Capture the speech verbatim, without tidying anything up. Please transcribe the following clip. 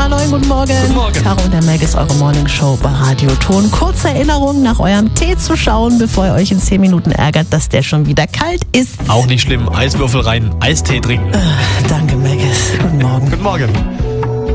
Hallo, guten Morgen. Guten Morgen. Caro und der Meg ist eure Morningshow bei Radio Ton. Kurze Erinnerung, nach eurem Tee zu schauen, bevor ihr euch in zehn Minuten ärgert, dass der schon wieder kalt ist. Auch nicht schlimm. Eiswürfel rein, Eistee trinken. Äh, danke, Meg. Guten Morgen. Guten Morgen.